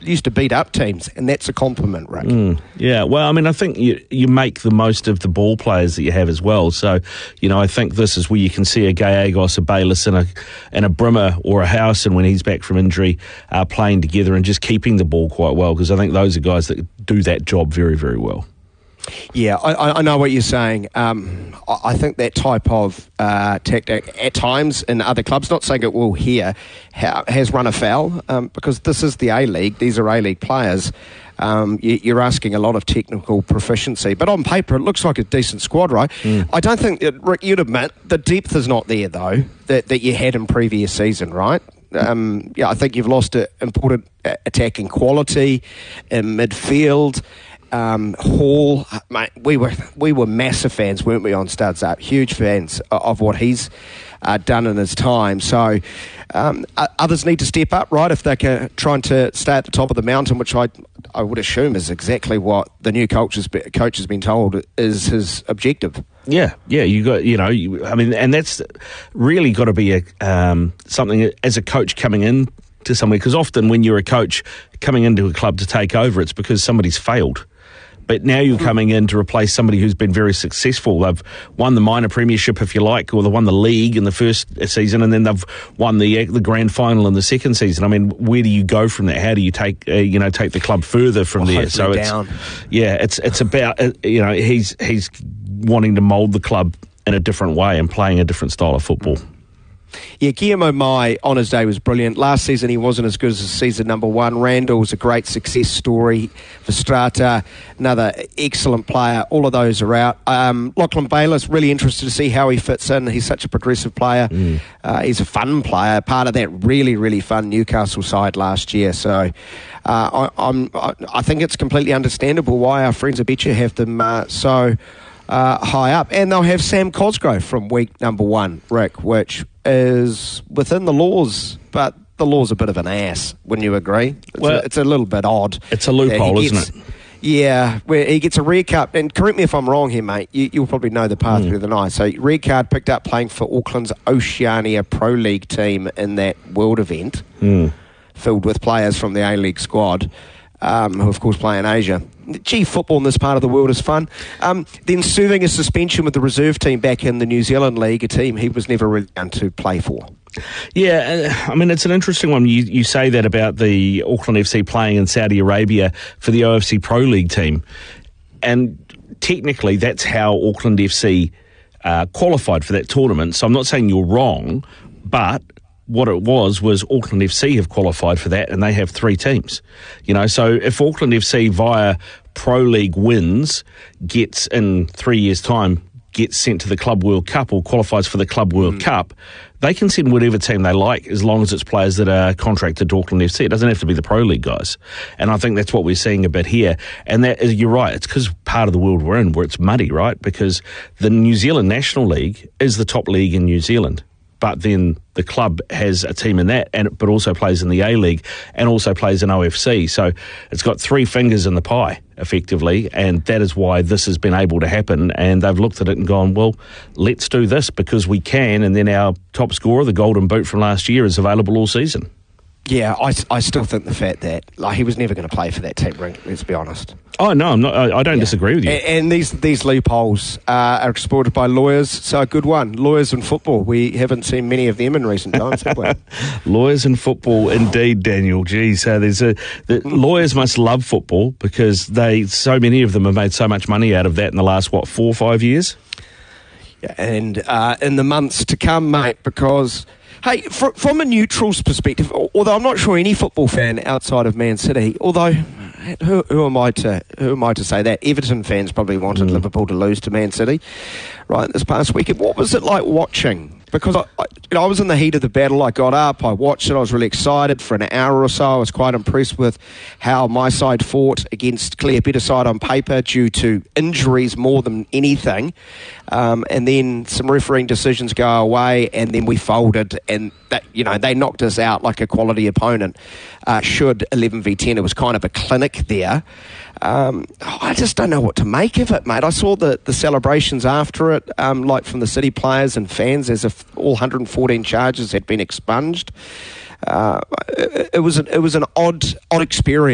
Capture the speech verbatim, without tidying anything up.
used to beat up teams, and that's a compliment, Rick. Mm, yeah, well, I mean, I think you you make the most of the ball players that you have as well. So, you know, I think this is where you can see a Gallegos, a Bayliss, and a and a Brimmer or a Howson when he's back from injury, uh, playing together and just keeping the ball quite well, because I think those are guys that do that job very, very well. Yeah, I, I know what you're saying. Um, I think that type of uh, tactic at times in other clubs, not saying it will here, ha- has run afoul, um, because this is the A-League. These are A-League players. Um, you, you're asking a lot of technical proficiency. But on paper, it looks like a decent squad, right? Mm. I don't think, that, Rick, you'd admit, the depth is not there, though, that, that you had in previous season, right? Um, yeah, I think you've lost a important attacking quality in midfield. Um, Hall, mate, we were we were massive fans, weren't we, on Studs Up? Huge fans of what he's uh, done in his time. So um, others need to step up, right, if they're trying to stay at the top of the mountain, which I I would assume is exactly what the new coach has, been, coach has been told is his objective. Yeah, yeah, you got, you know, you, I mean, and that's really got to be a um, something as a coach coming in to somewhere, because often when you're a coach coming into a club to take over, it's because somebody's failed. But now you're coming in to replace somebody who's been very successful. They've won the minor premiership, if you like, or they won the league in the first season, and then they've won the the grand final in the second season. I mean, where do you go from that? How do you take uh, you know take the club further from well, there? So it's down. yeah, it's it's about uh, you know he's he's wanting to mould the club in a different way and playing a different style of football. Yeah, Guillermo Mai on his day was brilliant. Last season he wasn't as good as season number one. Randall was a great success story. Verstrata, another excellent player. All of those are out. Um, Lachlan Bayliss, really interested to see how he fits in. He's such a progressive player. Mm. Uh, he's a fun player, part of that really, really fun Newcastle side last year. So uh, I, I'm, I, I think it's completely understandable why our friends at Betcha have them uh, so uh, high up. And they'll have Sam Cosgrove from week number one, Rick, which is within the laws, but the law's a bit of an ass, wouldn't you agree? It's, well, a, it's a little bit odd. It's a loophole, gets, isn't it? Yeah, where he gets a red card, and correct me if I'm wrong here, mate, you, you'll probably know the path mm. better than I. So red card picked up playing for Auckland's Oceania Pro League team in that world event, mm. filled with players from the A-League squad, um, who of course play in Asia. Gee, football in this part of the world is fun. Um, then serving a suspension with the reserve team back in the New Zealand League, a team he was never really going to play for. Yeah, I mean, it's an interesting one. You, you say that about the Auckland F C playing in Saudi Arabia for the O F C Pro League team. And technically, that's how Auckland F C uh, qualified for that tournament. So I'm not saying you're wrong, but what it was was Auckland F C have qualified for that, and they have three teams. You know, so if Auckland F C via Pro League wins, gets in three years' time, gets sent to the Club World Cup or qualifies for the Club World mm. Cup, they can send whatever team they like as long as it's players that are contracted to Auckland F C. It doesn't have to be the Pro League guys. And I think that's what we're seeing a bit here. And that is, you're right, it's because part of the world we're in where it's muddy, right? Because the New Zealand National League is the top league in New Zealand. But then the club has a team in that, and but also plays in the A-League and also plays in O F C. So it's got three fingers in the pie, effectively, and that is why this has been able to happen. And they've looked at it and gone, well, let's do this because we can, and then our top scorer, the Golden Boot from last year, is available all season. Yeah, I, I still think the fact that like he was never going to play for that team, let's be honest. Oh, no, I'm not, I, I don't yeah. disagree with you. And, and these these loopholes uh, are exploited by lawyers, so a good one. Lawyers in football. We haven't seen many of them in recent times, have we? Lawyers in football, indeed, Daniel. Geez, so there's a the lawyers must love football because they so many of them have made so much money out of that in the last, what, four or five years? Yeah, and uh, in the months to come, mate, because... Hey, fr- from a neutral's perspective, although I'm not sure any football fan outside of Man City, although who, who am I to who am I to say that? Everton fans probably wanted mm. Liverpool to lose to Man City, right, this past weekend. What was it like watching? Because I, I, you know, I was in the heat of the battle. I got up, I watched it, I was really excited for an hour or so. I was quite impressed with how my side fought against clear better side on paper due to injuries more than anything. Um, and then some refereeing decisions go away, and then we folded, and that, you know, they knocked us out like a quality opponent uh, should eleven v ten. It was kind of a clinic there. Um, I just don't know what to make of it, mate. I saw the, the celebrations after it, um, like from the City players and fans, as if all one hundred fourteen charges had been expunged. Uh, it, it was an, it was an odd odd experience.